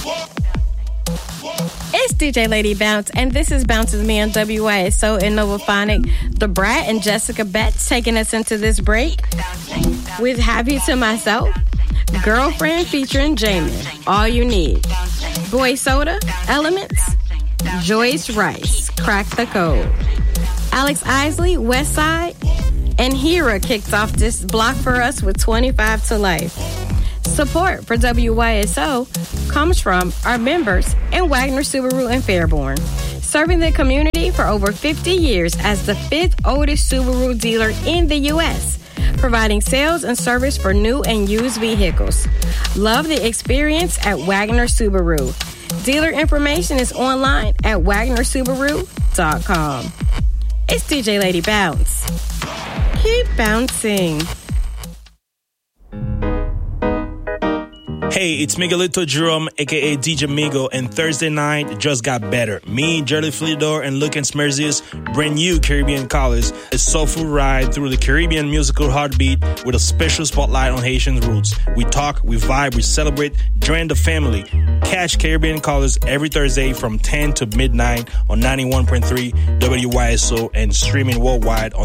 It's DJ Lady Bounce, and this is Bounces Me on WYSO and Novaphonic. The Brat and Jessica Betts taking us into this break with Happy to Myself, Girlfriend featuring Jamin, All You Need, Boy Soda, Elements, Joyce Rice, Crack the Code, Alex Isley, West Side, and Hira kicked off this block for us with 25 to Life. Support for WYSO comes from our members and Wagner Subaru in Fairborn, serving the community for over 50 years as the 5th oldest Subaru dealer in the U.S., providing sales and service for new and used vehicles. Love the experience at Wagner Subaru. Dealer information is online at wagnersubaru.com. It's DJ Lady Bounce. Keep bouncing. Hey, it's Miguelito Jerome, a.k.a. DJ Migo, and Thursday night just got better. Me, Jerry Flidor, and Luke and Smerzius bring you Caribbean Colors, a soulful ride through the Caribbean musical heartbeat with a special spotlight on Haitian roots. We talk, we vibe, we celebrate, join the family. Catch Caribbean Colors every Thursday from 10 to midnight on 91.3 WYSO and streaming worldwide on